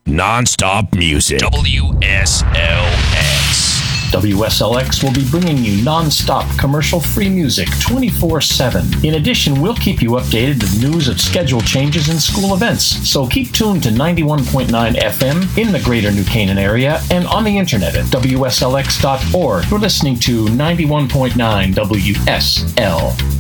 Non-stop music. WSLX. WSLX will be bringing you non-stop commercial-free music 24/7. In addition, we'll keep you updated with news of schedule changes and school events. So keep tuned to 91.9 FM in the greater New Canaan area and on the internet at WSLX.org. You're listening to 91.9 WSL.